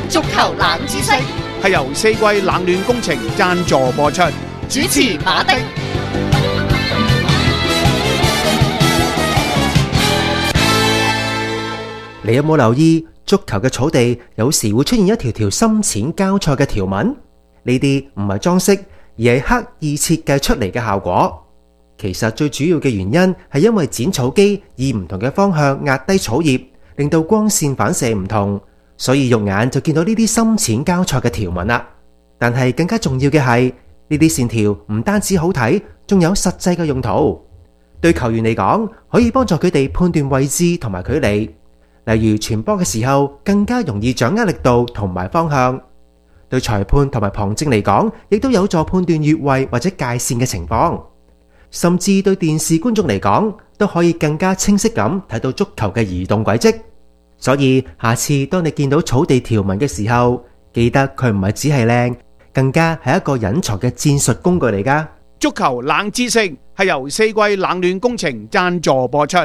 足球冷知識係由四季冷暖工程贊助播出， 主持馬的。 你有冇留意足球嘅草地有時會出現一條條深淺交錯嘅條紋？呢啲唔係裝飾，而係刻意設計出嚟嘅效果。其實最主要嘅原因係因為剪草機以唔同嘅方向壓低草葉，令到光線反射唔同，所以肉眼就見到呢啲深淺交錯嘅條紋啦。但係更加重要嘅係，呢啲線條唔單止好睇，仲有實際嘅用途。對球員嚟講，可以幫助佢哋判斷位置同埋距離。例如傳波嘅時候，更加容易掌握力度同埋方向。對裁判同埋旁證嚟講，亦都有助判斷越位或者界線嘅情況。甚至對電視觀眾嚟講，都可以更加清晰咁睇到足球嘅移動軌跡。所以下次當你見到草地條紋嘅時候，記得佢唔係只係靚，更加係一個隱藏嘅戰術工具嚟㗎。 足球冷知識係由四季冷暖工程贊助播出。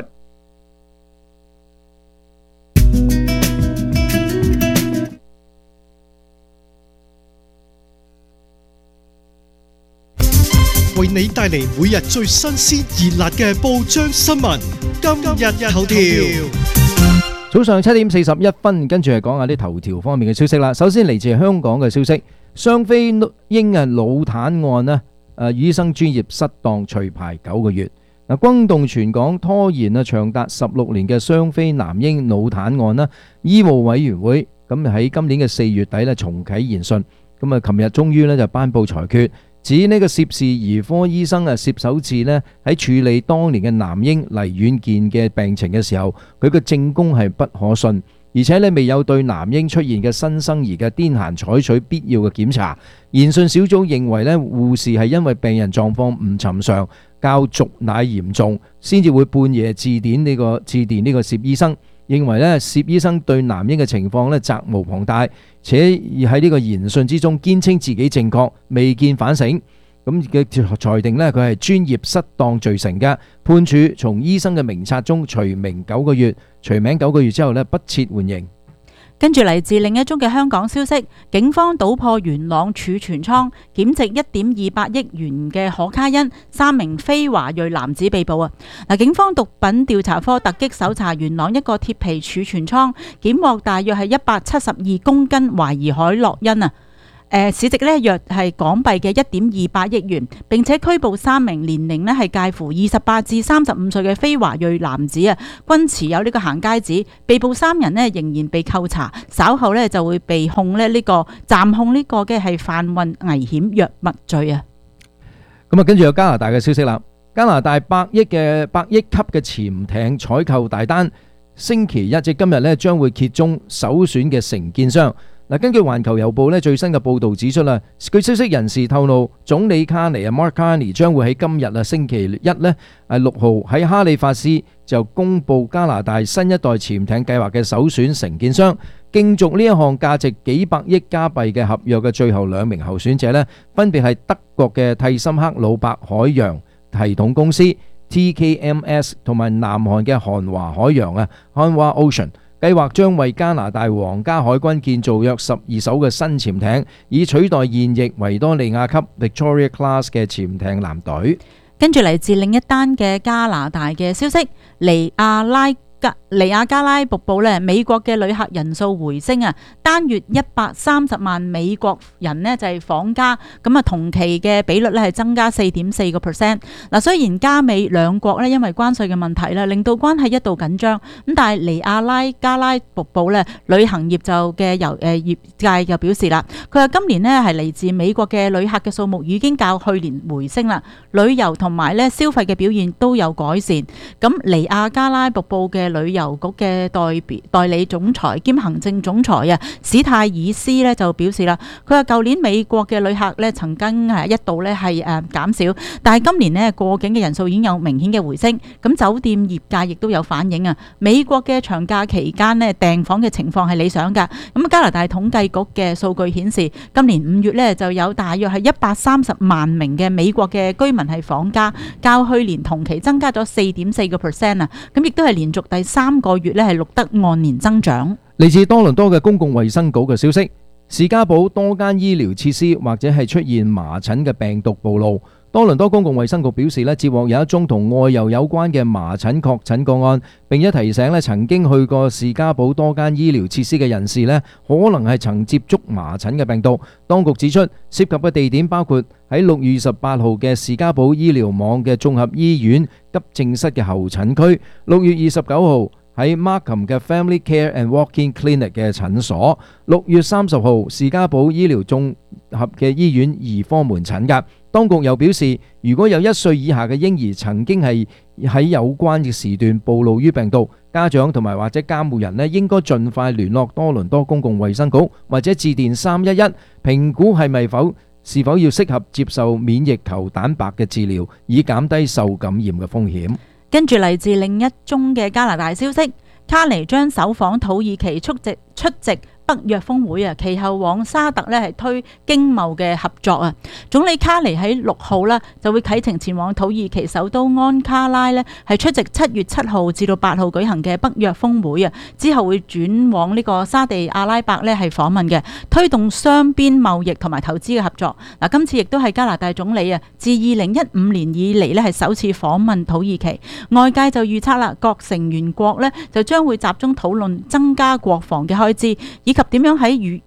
為你帶嚟每日最新鮮熱辣嘅報章新聞，今日頭條。 早上7:41，跟住係講下啲頭條方面嘅消息啦。首先嚟自香港嘅消息，雙非嬰腦癱案呢，醫生專業失當除牌9個月。轟動全港拖延長達16年嘅雙非男嬰腦癱案呢，醫務委員會咁喺今年嘅4月底呢重啟研訊，咁琴日終於呢就頒布裁決。指呢個涉事兒科醫生涉手指呢喺處理當年嘅男嬰黎婉健嘅病情嘅時候，佢嘅證供係不可信，而且呢未有對男嬰出現嘅新生兒嘅癲癇採取必要嘅檢查。研訊小組認為呢護士係因為病人狀況唔尋常，較俗乃嚴重，先至會半夜致電呢個涉醫生。認為咧涉醫生對男嬰嘅情況咧責無旁貸，且喺呢個研訊之中堅稱自己正確，未見反省。咁嘅裁定咧佢係專業失當罪成嘅，判處從醫生嘅名冊中除名9個月，除名9個月之後咧不設緩刑。 跟住嚟自另一宗嘅香港消息，警方搗破元朗儲存倉，檢值1.28億元嘅可卡因，3名非華裔男子被捕啊！嗱，警方毒品調查科突擊搜查元朗一個鐵皮儲存倉，檢獲大約係172公斤懷疑海洛因啊！市值咧約係港幣嘅1.28億元，並且拘捕3名年齡咧係介乎28至35歲嘅非華裔男子啊，均持有呢個行街紙。被捕3人咧仍然被扣查，稍後咧就會被控咧暫控呢個嘅係販運危險藥物罪啊。 咁啊，跟住有加拿大嘅消息啦，加拿大百億級嘅潛艇採購大單，星期一即今日咧將會揭盅首選嘅承建商。嗱，根據環球郵報咧最新嘅報導指出啦，據消息人士透露，總理卡尼Mark Carney將會喺今日星期一咧6號喺哈利法斯就公佈加拿大新一代潛艇計劃嘅首選承建商。競逐呢一項價值幾百億加幣嘅合約嘅最後2名候選者咧，分別係德國嘅蒂森克魯伯海洋系統公司 TKMS 同埋南韓嘅韓華海洋Hanwha Ocean。計劃將為加拿大皇家海軍建造約12艘嘅新潛艇，以取代現役維多利亞級 Victoria Class 嘅潛艇艦隊。 跟住嚟自另一單嘅加拿大嘅消息，尼亞加拉瀑布咧，美國嘅旅客人數回升啊，單月130萬美國人呢就係訪加，咁啊同期嘅比率咧係增加4.4%。嗱，雖然加美兩國咧因為關稅嘅問題咧，令到關係一度緊張，咁但係尼亞加拉瀑布咧旅行業業界就表示啦，佢話今年呢係嚟自美國嘅旅客嘅數目已經較去年回升啦，旅遊同埋咧消費嘅表現都有改善。咁尼亞加拉瀑布嘅旅遊局嘅代理總裁兼行政總裁史泰爾斯咧就表示啦，佢話舊年美國嘅旅客咧曾經一度咧係減少，但係今年咧過境嘅人數已經有明顯嘅回升。咁酒店業界亦都有反映啊，美國嘅長假期間咧訂房嘅情況係理想㗎。咁加拿大統計局嘅數據顯示，今年5月咧就有大約係130萬名嘅美國嘅居民係訪加，較去年同期增加咗4.4%啊！咁亦都係連續第3個月咧係錄得按年增長。 嚟自多倫多嘅公共衛生局嘅消息，士嘉堡多間醫療設施或者係出現麻疹嘅病毒暴露。多倫多公共衛生局表示咧，接獲有一宗同外遊有關嘅麻疹確診個案，並且提醒咧曾經去過士嘉堡多間醫療設施嘅人士咧，可能係曾接觸麻疹嘅病毒。當局指出，涉及嘅地點包括喺6月28號嘅士嘉堡醫療網嘅綜合醫院急症室嘅候診區，6月29號喺 Markham 嘅 Family Care and Walk-in Clinic 嘅診所，6月30號士嘉堡醫療綜合嘅醫院兒科門診㗎。當局又表示，如果有1歲以下嘅嬰兒曾經係喺有關嘅時段暴露於病毒，家長同埋或者監護人應該盡快聯絡多倫多公共衛生局或者致電311，評估是否要適合接受免疫球蛋白嘅治療，以減低受感染嘅風險。 跟住嚟自另一宗嘅加拿大消息，卡尼將首訪土耳其出席北約峰會啊，其後往沙特咧係推經貿嘅合作啊。總理卡尼喺6號啦就會啟程前往土耳其首都安卡拉咧，係出席7月7號至到8號舉行嘅北約峰會啊。之後會轉往呢個沙地阿拉伯咧係訪問嘅，推動雙邊貿易同埋投資嘅合作。嗱，今次亦都係加拿大總理啊自2015年以嚟咧係首次訪問土耳其。外界就預測啦，各成員國咧就將會集中討論增加國防嘅開支，以及點樣喺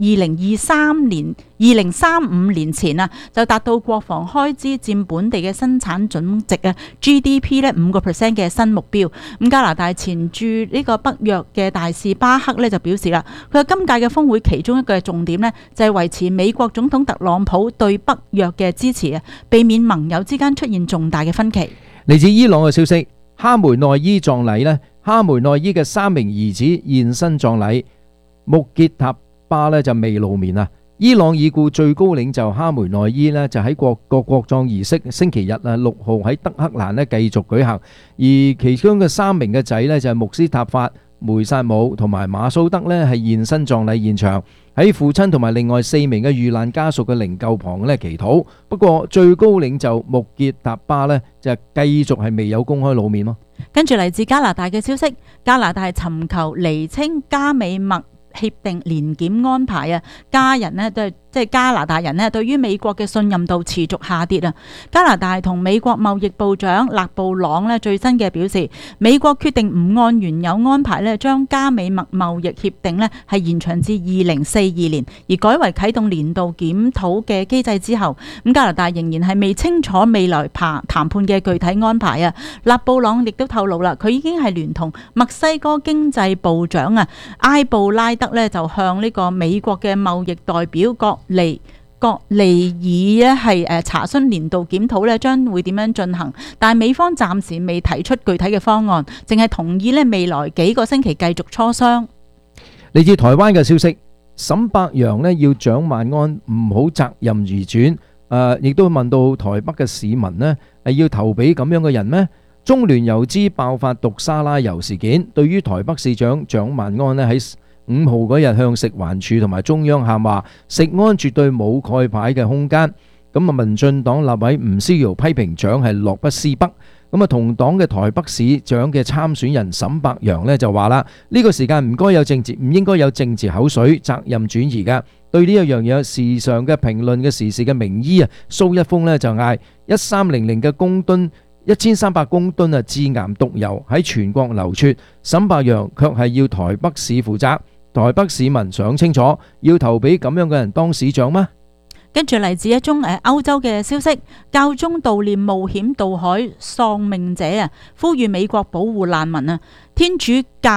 2035年前啊，就達到國防開支佔本地嘅生產總值啊 GDP 咧5% 嘅新目標。咁加拿大前駐呢個北約嘅大使巴克咧就表示啦，佢話今屆嘅峰會其中一個重點呢，就係維持美國總統特朗普對北約嘅支持啊，避免盟友之間出現重大嘅分歧。 嚟自伊朗嘅消息，哈梅內伊葬禮呢，哈梅內伊嘅3名兒子現身葬禮，穆傑塔巴呢就未露面啊。伊朗已故最高領袖哈梅內伊呢就喺國葬儀式星期日6號喺德黑蘭呢繼續舉行，而其中嘅3名嘅仔呢就係穆斯塔法、梅薩姆同埋馬蘇德呢係現身葬禮現場，喺父親同埋另外4名嘅遇難家屬嘅靈柩旁呢祈禱。不過最高領袖穆傑塔巴呢就繼續係未有公開露面咯。 跟住嚟自加拿大嘅消息，加拿大尋求釐清加美墨協定年檢安排啊，家人呢都係即係加拿大人呢對於美國嘅信任度持續下跌啊。加拿大同美國貿易部長勒布朗呢最新嘅表示，美國決定唔按原有安排呢將加美墨貿易協定呢係延長至2042年，而改為啟動年度檢討嘅機制之後，咁加拿大仍然係未清楚未來談判嘅具體安排啊。勒布朗亦都透露啦，佢已經係聯同墨西哥經濟部長啊埃布拉德呢就向呢個美國嘅貿易代表葛利爾咧係查詢年度檢討咧將會點樣進行，但係美方暫時未提出具體嘅方案，淨係同意咧未來幾個星期繼續磋商。 嚟自台灣嘅消息，沈伯洋咧要蔣萬安唔好責任而轉，亦都問到台北嘅市民咧係要投俾咁樣嘅人咩？中聯郵資爆發毒沙拉油事件，對於台北市長蔣萬安咧喺5號嗰日向食環署同埋中央喊話，食安絕對冇蓋牌嘅空間。咁啊，民進黨立委吳思瑤批評蔣係樂不思北。咁啊，同黨嘅台北市長嘅參選人沈伯洋呢就話啦，呢個時間唔應該有政治口水、責任轉移㗎。對呢一樣嘢，時常嘅評論嘅時事嘅名醫啊，蘇一峰呢就嗌1300嘅公噸1300公噸啊致癌毒油喺全國流出，沈伯洋卻係要台北市負責。台北市民想清楚，要投俾咁樣嘅人當市長嗎？ 跟住嚟自一宗歐洲嘅消息，教宗悼念冒險渡海喪命者啊，呼籲美國保護難民啊。天主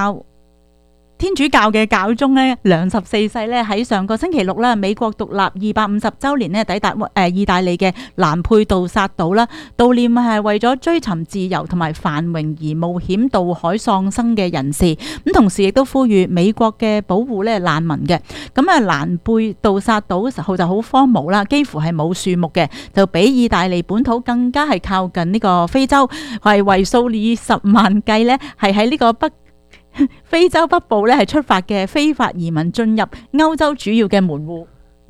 教嘅教宗呢，梁14世呢喺上個星期六啦，美國獨立250週年呢抵達意大利嘅蘭佩杜薩島啦，悼念係為咗追尋自由同埋繁榮而冒險渡海喪生嘅人士，咁同時亦都呼籲美國嘅保護呢難民嘅。咁啊，蘭佩杜薩島就好荒蕪啦，幾乎係冇樹木嘅，就比意大利本土更加係靠近呢個非洲，係為數以10萬計呢係喺呢個非洲北部咧係出發嘅非法移民進入歐洲主要嘅門戶。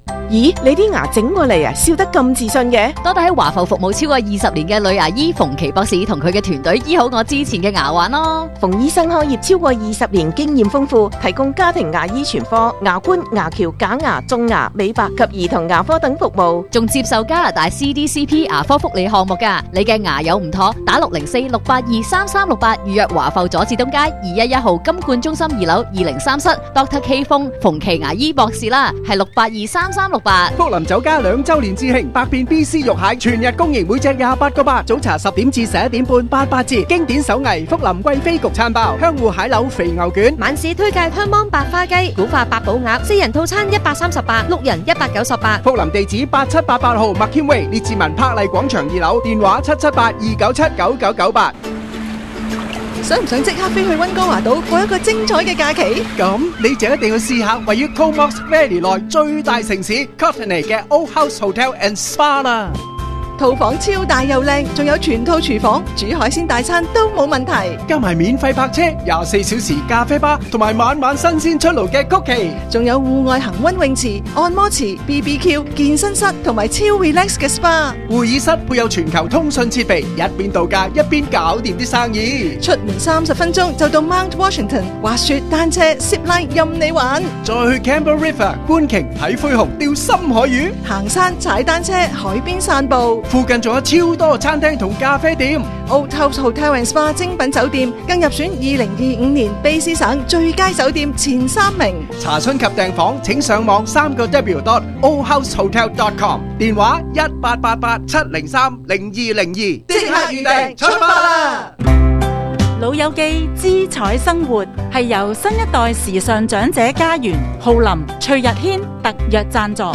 咦，你啲牙整過嚟啊，笑得咁自信嘅？ 多得喺華埠服務超過20年嘅女牙醫馮琪博士同佢嘅團隊醫好我之前嘅牙患咯。 馮醫生開業超過20年，經驗豐富，提供家庭牙醫全科、牙冠、牙橋、假牙、種牙、美白及兒童牙科等服務， 仲接受加拿大 CDCP 牙科福利項目㗎。你嘅牙有唔妥，打604-682-3368預約華埠佐治東街211號金冠中心2樓203室 Dr. K 風馮琪牙醫博士啦，係682-3368。 福林酒家2周年致慶，百變 BC 肉蟹全日供應，每隻28個8，早茶10點至11點半88折，經典手藝福林貴妃焗餐包，香芋蟹柳肥牛卷， 晚市推介香芒白花雞、古化八寶鴨，4人套餐138，六人198。 福林地址8788號麥謙威列治文柏麗廣場2樓，電話778-297-9998。 想唔想即刻飛去溫哥華島過一個精彩嘅假期？ 咁你就一定要試下位於 Comox Valley 內最大城市 Courtenay 嘅 Old House Hotel and Spa 啦。 套房超大又靚，仲有全套廚房，煮海鮮大餐都冇問題。 加埋免費泊車、24小時咖啡吧，同埋晚晚新鮮出爐嘅曲奇， 仲有戶外恒溫泳池、按摩池、BBQ、健身室同埋超 relax 嘅 SPA。 會議室配有全球通訊設備，一邊度假一邊搞掂啲生意。 出門30分鐘就到 Mount Washington，滑雪、單車、zip line 任你玩。 再去 Campbell River 觀鯨、睇灰熊、釣深海魚， 行山、踩單車、海邊散步。 附近仲有超多餐廳同咖啡店。 Old House Hotel and Spa 精品酒店更入選2025年卑詩省最佳酒店前3名。 查詢及訂房請上網3w.oldhousehotel.com， 電話1888-703-0202，即刻預訂出發啦！ 老友記姿彩生活係由新一代時尚長者家園浩林徐日軒特約贊助。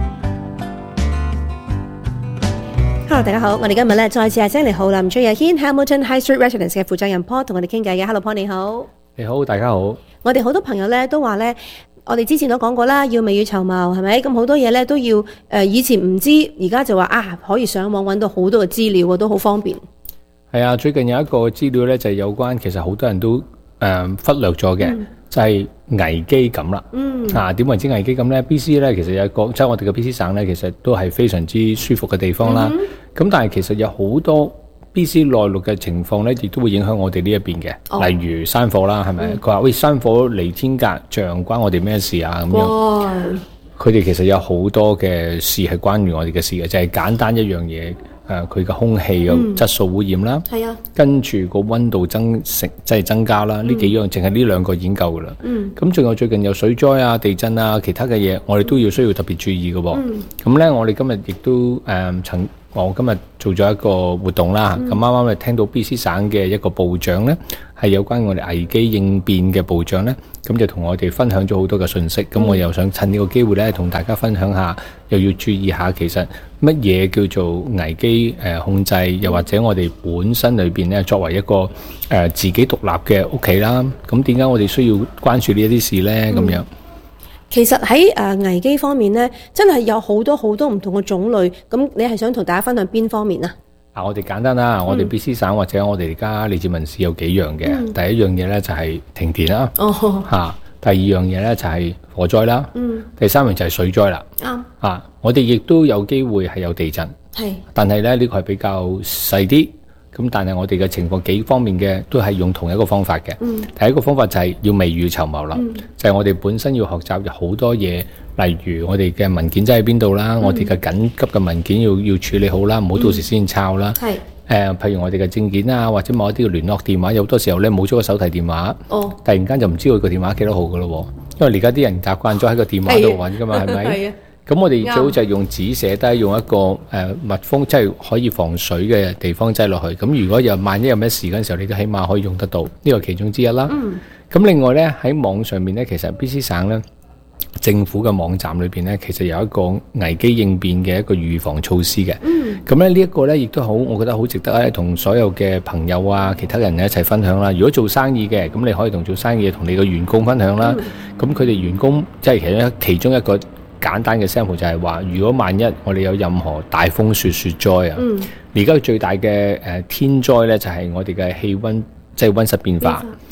Hello， 大家好，我哋今日咧再次係請嚟浩林徐日軒 Hamilton High Street Residence 嘅負責人 Paul 同我哋傾偈嘅。Hello， Paul 你好。 你好，大家好。 我哋好多朋友咧都話咧，我哋之前都講過啦，要未雨綢繆係咪？咁好多嘢咧都要以前唔知，而家就話可以上網揾到好多嘅資料，都好方便。 係啊，最近有一個資料咧就係有關，其實好多人都忽略咗嘅，就係危機感啦。點為之危機感咧 ？BC 咧其實有一個，即係我哋嘅 BC 省咧，其實都係非常之舒服嘅地方啦。咁但係其實有好多 BC 內陸嘅情況咧，亦都會影響我哋呢一邊嘅，例如山火啦，係咪？佢話喂，山火離天隔丈，關我哋咩事啊？咁樣，佢哋其實有好多嘅事係關於我哋嘅事嘅，就係簡單一樣嘢。佢嘅空氣嘅質素污染啦，跟住個溫度即係增加啦，呢幾樣淨係呢2個已經夠噶啦。咁仲有最近有水災啊、地震啊、其他嘅嘢，我哋都要需要特別注意嘅喎。咁咧，我哋今日亦都我今日做咗一個活動啦。咁啱啱咪聽到 BC 省嘅一個部長咧，係有關我哋危機應變嘅部長咧，咁就同我哋分享咗好多嘅信息。咁我又想趁呢個機會咧，同大家分享下，又要注意下其實乜嘢叫做危機控制，又或者我哋本身裏邊咧作為一個自己獨立嘅屋企啦，咁點解我哋需要關注呢一啲事咧？咁樣。 其實喺危機方面咧，真係有好多好多唔同嘅種類。咁你係想同大家分享邊方面啊？ 我哋簡單啦，我哋 BC 省或者我哋而家利治文市有幾樣嘅。第一樣嘢咧就係停電啦，第二樣嘢咧就係火災啦，第三樣就係水災啦。我哋亦都有機會係有地震，但係咧呢個係比較細啲。咁但係我哋嘅情況幾方面嘅都係用同一個方法嘅。第一個方法就係要未雨綢繆啦，就係我哋本身要學習有好多嘢，例如我哋嘅文件真喺邊度啦，我哋嘅緊急嘅文件要處理好啦，唔好到時先抄啦。譬如我哋嘅證件啊，或者某一啲嘅聯絡電話，有好多時候咧冇咗個手提電話，突然間就唔知道個電話幾多號噶咯。因為而家啲人習慣咗喺個電話度揾噶嘛，係咪？咁我哋最好就係用紙寫低，用一個密封，即係可以防水嘅地方擠落去。咁如果萬一有咩事嗰陣時候，你都起碼可以用得到。呢個其中之一啦。咁另外呢，喺網上面呢，其實 BC 省呢政府嘅網站裏邊呢，其實有一個危機應變嘅一個預防措施嘅。咁咧呢一個呢，亦都好，我覺得好值得咧，同所有嘅朋友啊、其他人一齊分享啦。如果做生意嘅，咁你可以同做生意同你嘅員工分享啦。咁佢哋員工即係其中一個簡單嘅 sample 就係話，如果萬一我哋有任何大風雪災啊，而家最大嘅天災呢，就係我哋嘅氣溫，即係溫室變化。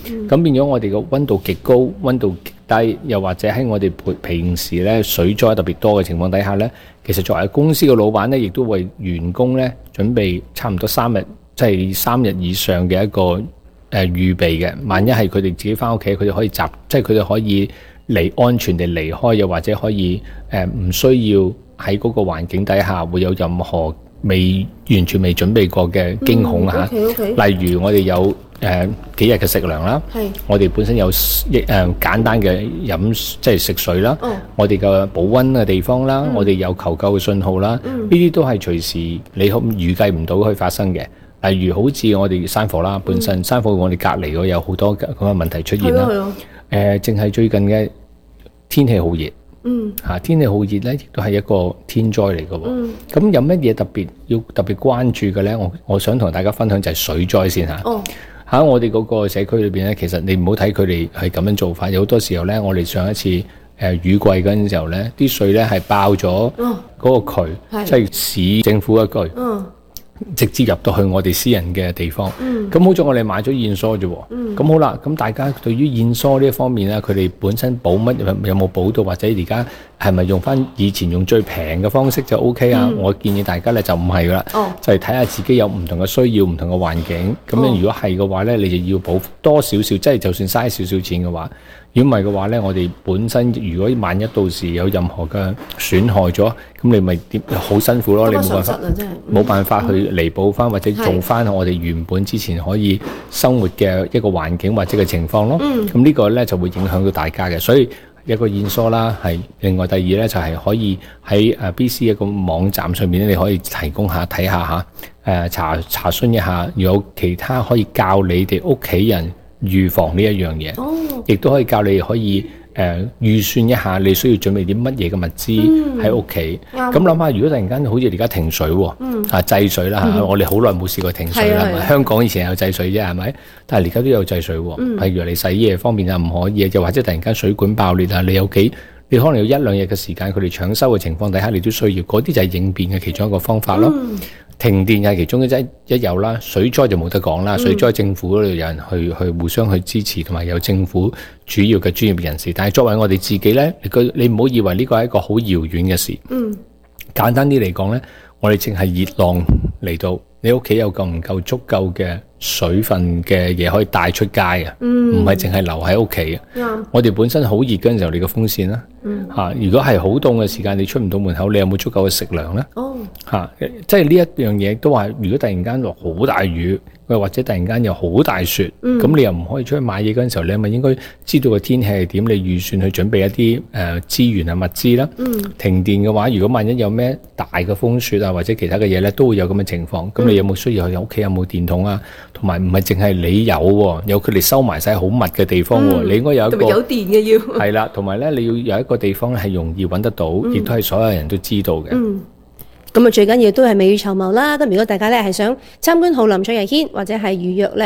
咁變咗我哋個溫度極高、溫度極低，又或者喺我哋平時咧水災特別多嘅情況底下咧，其實作為公司嘅老闆咧，亦都為員工咧準備差唔多3日，即係3日以上嘅一個預備嘅。萬一係佢哋自己翻屋企，佢哋可以即係佢哋可以安全地離開，又或者可以唔需要喺嗰個環境底下會有任何完全未準備過嘅驚恐嚇。例如我哋有幾日嘅食糧啦，我哋本身有簡單嘅即係食水啦，我哋嘅保溫嘅地方啦，我哋有求救嘅信號啦，呢啲都係隨時你預計唔到去發生嘅。例如好似我哋山火啦，本身山火我哋隔離嗰有好多咁嘅問題出現啦。淨係最近嘅天氣好熱，天氣好熱咧，亦都係一個天災嚟嘅。咁有乜嘢要特別關注嘅咧？我想同大家分享就係水災先嚇。喺我哋嗰個社區裏邊咧，其實你唔好睇佢哋係咁樣做法，有好多時候咧，我哋上一次雨季嗰陣時候咧，啲水咧係爆咗嗰個渠，即係市政府嘅渠。直接入到去我哋私人嘅地方，咁好在我哋買咗驗疏啫。咁好啦，咁大家對於驗疏呢一方面咧，佢哋本身保乜有冇保到，或者而家係咪用翻以前用最平嘅方式就 OK 啊？我建議大家咧就唔係噶啦，就係睇下自己有唔同嘅需要、唔同嘅環境。咁樣如果係嘅話咧，你就要保多少少，即係就算嘥少少錢嘅話。如果唔係嘅話咧，我哋本身如果萬一到時有任何嘅損害咗，咁你咪好辛苦咯。你冇辦法去彌補翻或者做翻我哋原本之前可以生活嘅一個環境或者嘅情況咯。咁呢個咧就會影響到大家嘅，所以一個驗疏啦，係另外第二咧就係可以喺BC 一個網站上面咧，你可以提供下睇下嚇，查詢一下，如果有其他可以教你哋屋企人預防呢一樣嘢，亦都可以教你可以預算一下你需要準備啲乜嘢嘅物資喺屋企。咁諗下，如果突然間好似而家停水喎，制水啦嚇，我哋好耐冇試過停水啦。香港以前有制水啫，係咪？但係而家都有制水喎。譬如你洗嘢方面啊唔可以，又或者突然間水管爆裂啊，你可能有1-2日嘅時間，佢哋搶修嘅情況底下，你都需要嗰啲就係應變嘅其中一個方法咯。停電係其中一有啦，水災就冇得講啦。水災政府嗰度有人去互相去支持，同埋有政府主要嘅專業人士。但係作為我哋自己呢，你唔好以為呢個係一個好遙遠嘅事。簡單啲嚟講呢，我哋淨係熱浪嚟到，你屋企有夠唔夠足夠嘅水分嘅嘢可以帶出街啊？唔係淨係留喺屋企啊。我哋本身好熱嗰陣時候，你個風扇啦，如果係好凍嘅時間，你出唔到門口，你有冇足夠嘅食糧呢？即係呢一樣嘢都話，如果突然間落好大雨，或者突然間有好大雪，咁你又唔可以出去買嘢嗰陣時候，你係咪應該知道個天氣係點？你預算去準備一啲資源啊物資啦。停電嘅話，如果萬一有咩大嘅風雪啊或者其他嘅嘢咧，都會有咁嘅情況。咁你有冇需要去屋企有冇電筒啊？同埋唔係淨係你有佢哋收埋晒好密嘅地方喎。你應該有一個有電嘅要係啦，同埋咧你要有一個地方係容易揾得到，亦都係所有人都知道嘅。 咁啊，最緊要都係未雨綢繆啦。咁如果大家咧係想參觀浩林卓逸軒或者係預約咧。